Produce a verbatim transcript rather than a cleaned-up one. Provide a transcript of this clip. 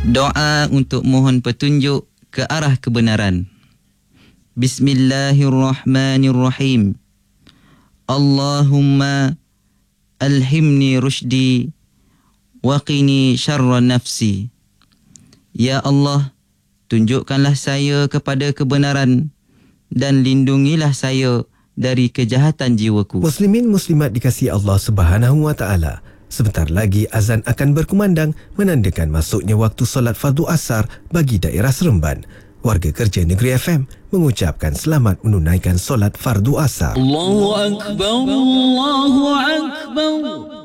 Doa untuk mohon petunjuk ke arah kebenaran. Bismillahirrahmanirrahim. Allahumma alhimni rushdi wa qini syarra nafsi. Ya Allah, tunjukkanlah saya kepada kebenaran dan lindungilah saya dari kejahatan jiwaku. Muslimin muslimat dikasihi Allah Subhanahu wa taala. Sebentar lagi azan akan berkumandang menandakan masuknya waktu solat fardu asar bagi daerah Seremban. Warga kerja Negeri F M mengucapkan selamat menunaikan solat fardu asar. Allahu Akbar, Allahu Akbar.